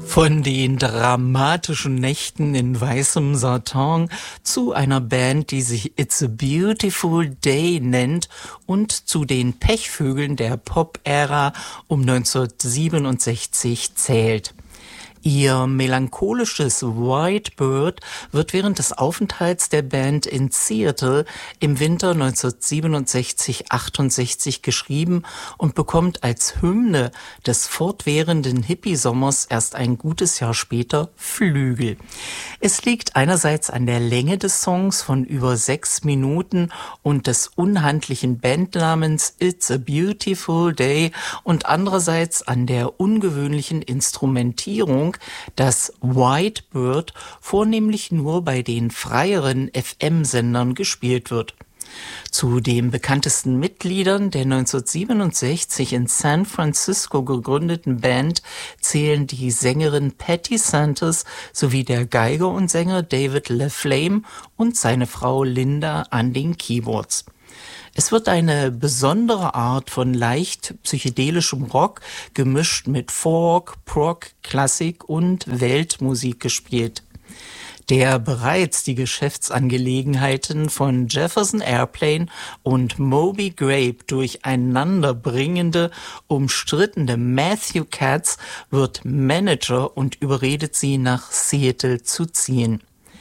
Von den dramatischen Nächten in weißem Satin zu einer Band, die sich It's a Beautiful Day nennt und zu den Pechvögeln der Pop-Ära um 1967 zählt. Ihr melancholisches White Bird wird während des Aufenthalts der Band in Seattle im Winter 1967-68 geschrieben und bekommt als Hymne des fortwährenden Hippie-Sommers erst ein gutes Jahr später Flügel. Es liegt einerseits an der Länge des Songs von über 6 Minuten und des unhandlichen Bandnamens It's a Beautiful Day und andererseits an der ungewöhnlichen Instrumentierung, dass White Bird vornehmlich nur bei den freieren FM-Sendern gespielt wird. Zu den bekanntesten Mitgliedern der 1967 in San Francisco gegründeten Band zählen die Sängerin Patti Santos sowie der Geiger und Sänger David LaFlame und seine Frau Linda an den Keyboards. Es wird eine besondere Art von leicht psychedelischem Rock gemischt mit Folk, Prog, Klassik und Weltmusik gespielt, der bereits die Geschäftsangelegenheiten von Jefferson Airplane und Moby Grape durcheinander bringende, umstrittene Matthew Katz wird Manager und überredet sie, nach Seattle zu ziehen.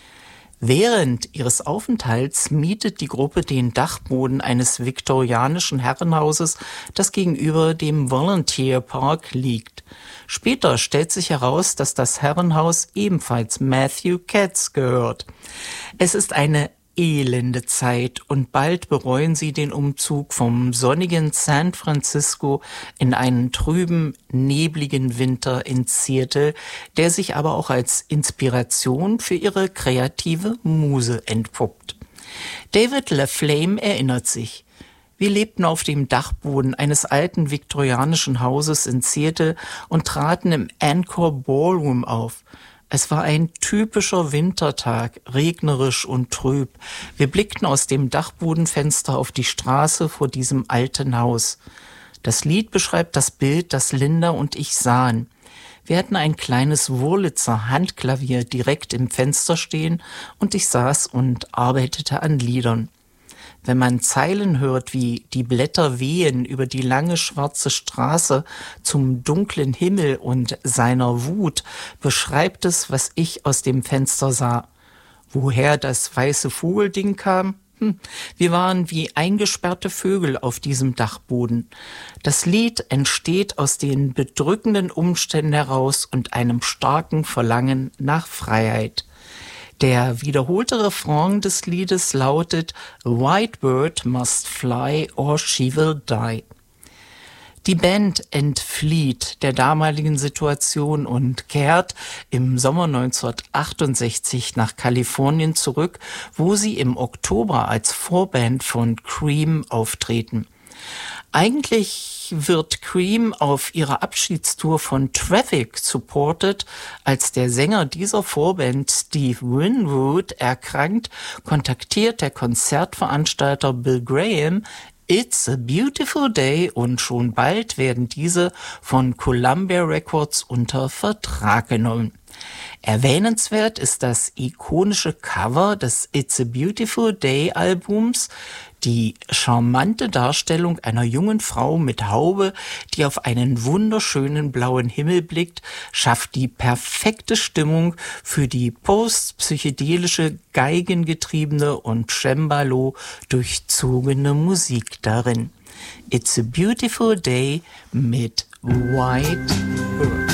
Während ihres Aufenthalts mietet die Gruppe den Dachboden eines viktorianischen Herrenhauses, das gegenüber dem Volunteer Park liegt. Später stellt sich heraus, dass das Herrenhaus ebenfalls Matthew Katz gehört. Es ist eine elende Zeit und bald bereuen sie den Umzug vom sonnigen San Francisco in einen trüben, nebligen Winter in Seattle, der sich aber auch als Inspiration für ihre kreative Muse entpuppt. David LaFlame erinnert sich: Wir lebten auf dem Dachboden eines alten viktorianischen Hauses in Seattle und traten im Encore Ballroom auf. Es war ein typischer Wintertag, regnerisch und trüb. Wir blickten aus dem Dachbodenfenster auf die Straße vor diesem alten Haus. Das Lied beschreibt das Bild, das Linda und ich sahen. Wir hatten ein kleines Wurlitzer Handklavier direkt im Fenster stehen und ich saß und arbeitete an Liedern. Wenn man Zeilen hört wie „Die Blätter wehen über die lange schwarze Straße zum dunklen Himmel und seiner Wut“, beschreibt es, was ich aus dem Fenster sah. Woher das weiße Vogelding kam? Wir waren wie eingesperrte Vögel auf diesem Dachboden. Das Lied entsteht aus den bedrückenden Umständen heraus und einem starken Verlangen nach Freiheit. Der wiederholte Refrain des Liedes lautet "White Bird must fly or she will die". Die Band entflieht der damaligen Situation und kehrt im Sommer 1968 nach Kalifornien zurück, wo sie im Oktober als Vorband von Cream auftreten. Eigentlich wird Cream auf ihrer Abschiedstour von Traffic supported. Als der Sänger dieser Vorband, Steve Winwood, erkrankt, kontaktiert der Konzertveranstalter Bill Graham It's a Beautiful Day und schon bald werden diese von Columbia Records unter Vertrag genommen. Erwähnenswert ist das ikonische Cover des It's a Beautiful Day Albums, die charmante Darstellung einer jungen Frau mit Haube, die auf einen wunderschönen blauen Himmel blickt, schafft die perfekte Stimmung für die postpsychedelische, geigengetriebene und Cembalo durchzogene Musik darin. It's a Beautiful Day mit White Bird.